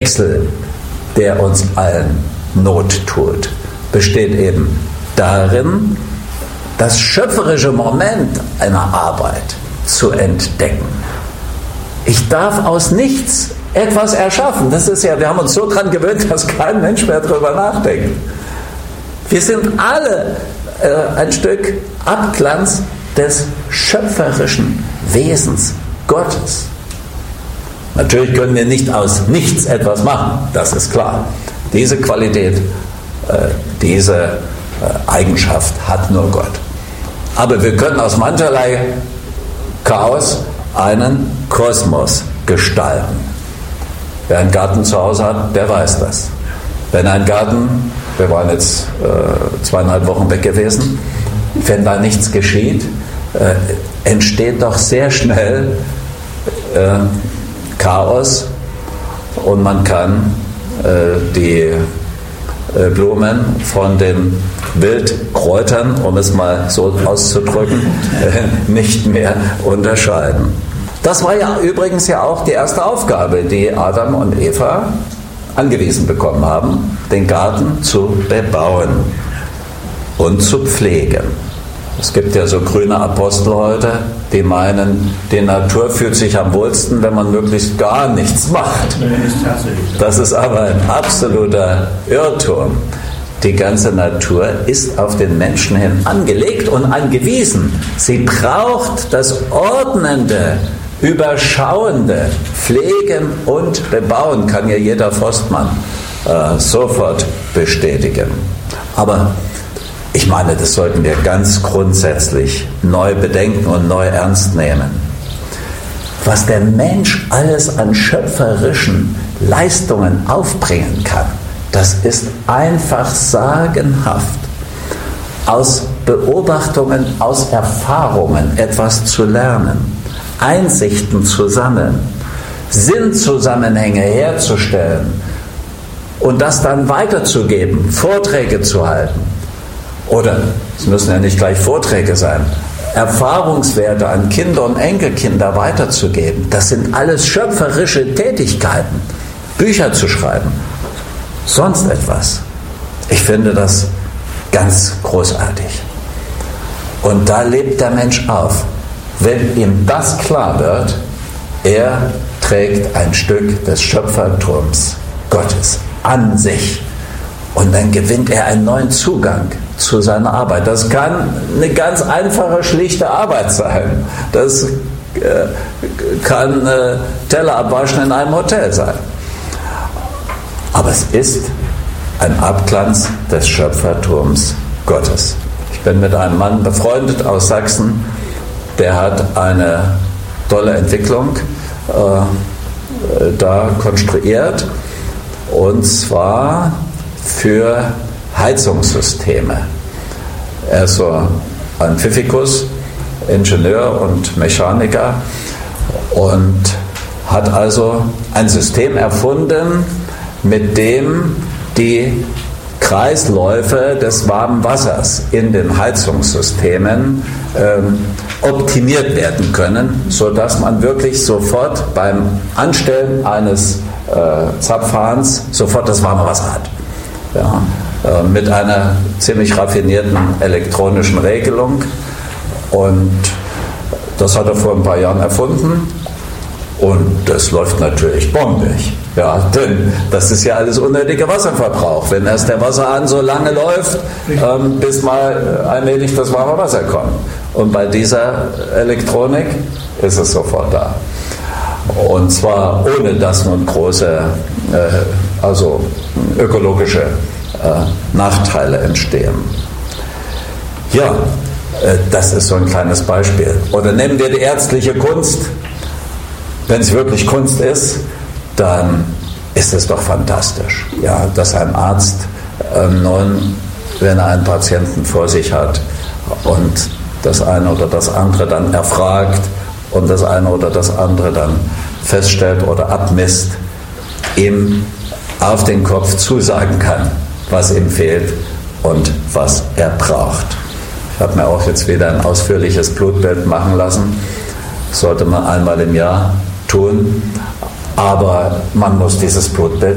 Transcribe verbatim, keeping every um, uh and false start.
Wechsel, der uns allen Not tut, besteht eben darin, das schöpferische Moment einer Arbeit zu entdecken. Ich darf aus nichts etwas erschaffen. Das ist ja, wir haben uns so dran gewöhnt, dass kein Mensch mehr darüber nachdenkt. Wir sind alle äh, ein Stück Abglanz des schöpferischen Wesens Gottes. Natürlich können wir nicht aus nichts etwas machen, das ist klar. Diese Qualität, äh, diese äh, Eigenschaft hat nur Gott. Aber wir können aus mancherlei Chaos einen Kosmos gestalten. Wer einen Garten zu Hause hat, der weiß das. Wenn ein Garten, wir waren jetzt äh, zweieinhalb Wochen weg gewesen, wenn da nichts geschieht, äh, entsteht doch sehr schnell äh, Chaos und man kann äh, die äh, Blumen von den Wildkräutern, um es mal so auszudrücken, äh, nicht mehr unterscheiden. Das war ja übrigens ja auch die erste Aufgabe, die Adam und Eva angewiesen bekommen haben, den Garten zu bebauen und zu pflegen. Es gibt ja so grüne Apostel heute, die meinen, die Natur fühlt sich am wohlsten, wenn man möglichst gar nichts macht. Das ist aber ein absoluter Irrtum. Die ganze Natur ist auf den Menschen hin angelegt und angewiesen. Sie braucht das ordnende, überschauende Pflegen und Bebauen, kann ja jeder Forstmann äh, sofort bestätigen. Aber ich meine, das sollten wir ganz grundsätzlich neu bedenken und neu ernst nehmen. Was der Mensch alles an schöpferischen Leistungen aufbringen kann, das ist einfach sagenhaft. Aus Beobachtungen, aus Erfahrungen etwas zu lernen, Einsichten zu sammeln, Sinnzusammenhänge herzustellen und das dann weiterzugeben, Vorträge zu halten. Oder, es müssen ja nicht gleich Vorträge sein, Erfahrungswerte an Kinder und Enkelkinder weiterzugeben. Das sind alles schöpferische Tätigkeiten. Bücher zu schreiben, sonst etwas. Ich finde das ganz großartig. Und da lebt der Mensch auf. Wenn ihm das klar wird, er trägt ein Stück des Schöpfertums Gottes an sich. Und dann gewinnt er einen neuen Zugang zu seiner Arbeit. Das kann eine ganz einfache, schlichte Arbeit sein. Das äh, kann äh, Teller abwaschen in einem Hotel sein. Aber es ist ein Abglanz des Schöpfertums Gottes. Ich bin mit einem Mann befreundet aus Sachsen, der hat eine tolle Entwicklung äh, da konstruiert, und zwar für Heizungssysteme. Er ist so ein Pfiffikus, Ingenieur und Mechaniker, und hat also ein System erfunden, mit dem die Kreisläufe des warmen Wassers in den Heizungssystemen ähm, optimiert werden können, sodass man wirklich sofort beim Anstellen eines äh, Zapfhahns sofort das warme Wasser hat. Ja, äh, mit einer ziemlich raffinierten elektronischen Regelung. Und das hat er vor ein paar Jahren erfunden. Und das läuft natürlich bombig. Ja, denn das ist ja alles unnötiger Wasserverbrauch. Wenn erst der Wasserhahn so lange läuft, ähm, bis mal allmählich das warme Wasser kommt. Und bei dieser Elektronik ist es sofort da. Und zwar ohne dass nun große, äh, also ökologische äh, Nachteile entstehen. Ja, äh, das ist so ein kleines Beispiel. Oder nehmen wir die ärztliche Kunst. Wenn es wirklich Kunst ist, dann ist es doch fantastisch, ja, dass ein Arzt ähm, nun, wenn er einen Patienten vor sich hat und das eine oder das andere dann erfragt und das eine oder das andere dann feststellt oder abmisst, ihm auf den Kopf zusagen kann, was ihm fehlt und was er braucht. Ich habe mir auch jetzt wieder ein ausführliches Blutbild machen lassen. Das sollte man einmal im Jahr tun, aber man muss dieses Blutbild